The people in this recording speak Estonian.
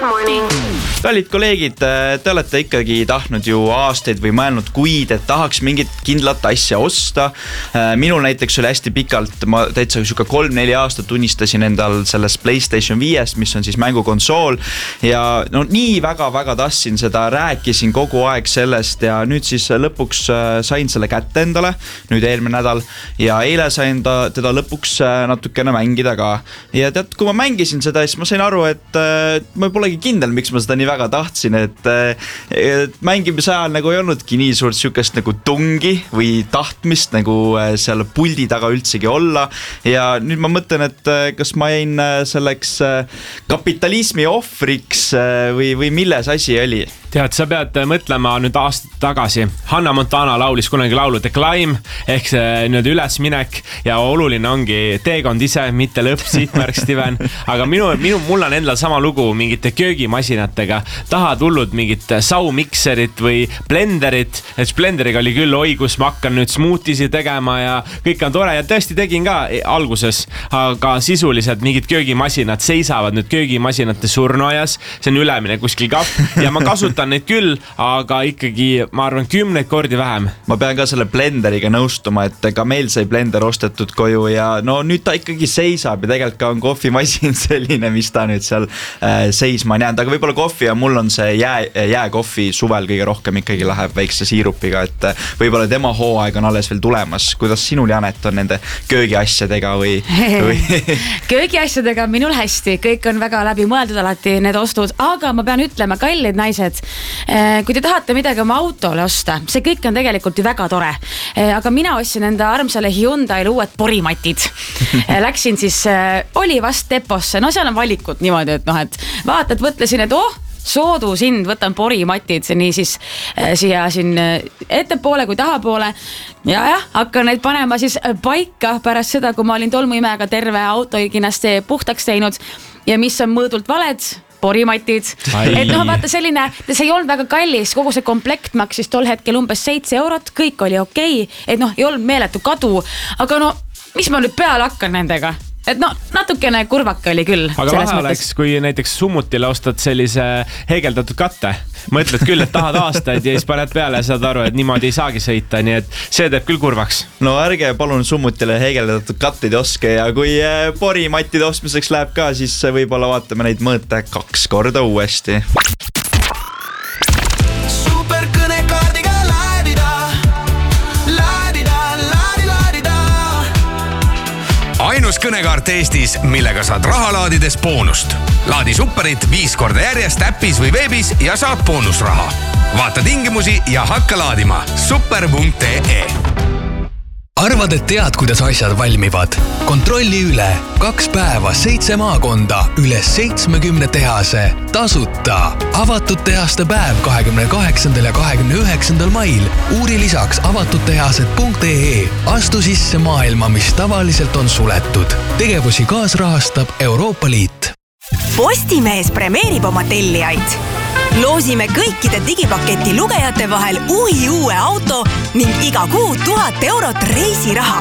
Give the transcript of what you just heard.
Good morning. Kallid kolleegid, te olete ikkagi tahtnud ju aastaid või mõelnud kuid, et tahaks mingit kindlat asja osta. Minul näiteks oli hästi pikalt, ma täitsa 3-4 aastat tunnistasin endal selles PlayStation 5, mis on siis mängukonsool. Ja no nii väga tahtsin seda, rääkisin kogu aeg sellest ja nüüd siis lõpuks sain selle kätte endale, nüüd eelmine nädal. Ja eile sain teda lõpuks natukene mängida ka. Ja tead, kui ma mängisin seda, siis ma sain aru, et ma polegi kindel, miks ma seda nii väga tahtsin, et mängimise ajal nagu ei olnudki nii suurt sükest nagu tungi või tahtmist nagu seal puldi taga üldsegi olla. Ja nüüd ma mõtlen, et kas ma jäin selleks kapitalismi ohvriks või milles asi oli? Tead, sa pead mõtlema nüüd aastat tagasi. Hannah Montana laulis kunagi laulu The Climb ehk see nüüd ülesminek ja oluline ongi teekond ise, mitte lõpp, sihtmärk Steven. Aga mul on endal sama lugu mingite köögimasinatega. Tahad hullud mingit saumikserit või blenderit. Et blenderiga oli küll oigus, ma hakkan nüüd smoothiesi tegema ja kõik on tore ja tõesti tegin ka alguses. Aga sisuliselt mingid köögimasinad seisavad nüüd köögimasinate surnuajas. See on ülemine kuskil kapp ja ma kasutan neid küll, aga ikkagi ma arvan 10 kordi vähem. Ma pean ka selle blenderiga nõustuma, et ka meil sai blender ostetud koju ja no nüüd ta ikkagi seisab ja tegelikult ka on kohvimasin selline, mis ta nüüd seal seisma on jäänud, aga võib-olla kohvi ja mul on see jääkohvi suvel kõige rohkem ikkagi läheb väikse siirupiga, et võib-olla tema hooaeg on alles veel tulemas. Kuidas sinul, Janet, on nende köögiasjadega või? Köögiasjadega minul hästi, kõik on väga läbi mõeldud alati need ostud, aga ma pean ütlema, kallid naised, kui te tahate midagi oma autole osta, see kõik on tegelikult ju väga tore, aga mina ostsin enda armsale Hyundai'le uued porimatid. Läksin siis, oli vast deposse, no seal on valikud niimoodi, et noh, et vaatad, võtlesin, et soodushind, võtan porimatid, nii siis siia siin ettepoole kui tahapoole ja hakkan neid panema siis paika pärast seda, kui ma olin tolmuimega terve autoiginast puhtaks teinud ja mis on mõõdult valed, porimatid. Et noh, vaata selline, see ei olnud väga kallis, kogu see komplekt maksis tol hetkel umbes 7 eurot, kõik oli okei, et noh, ei olnud meeletu kadu, aga no, mis ma nüüd peale hakkan nendega? Et no, natukene kurvake oli küll. Aga vahe oleks, kui näiteks summutile ostad sellise heegeldatud katte. Mõtled küll, et tahad aastaid ja siis paned peale ja saad aru, et niimoodi ei saagi sõita, nii et see teeb küll kurvaks. No ärge palun summutile heegeldatud katteid oske ja kui porimatide ostmiseks läheb ka, siis võib-olla vaatame neid mõõte 2 korda uuesti. Ainus kõnekaart Eestis, millega saad raha laadides boonust. Laadi Superit 5 korda järjest äppis või veebis ja saad boonusraha. Vaata tingimusi ja hakka laadima. Super.ee. Arvad, et tead, kuidas asjad valmivad? Kontrolli üle 2 päeva 7 maakonda üle 70 tehase. Tasuta. Avatud tehaste päev 28. ja 29. mail. Uuri lisaks avatuttehased.ee. Astu sisse maailma, mis tavaliselt on suletud. Tegevusi kaasrahastab Euroopa Liit. Postimees premeerib oma tellijaid. Loosime kõikide digipaketi lugejate vahel uue auto ning iga kuu 1000 eurot reisiraha.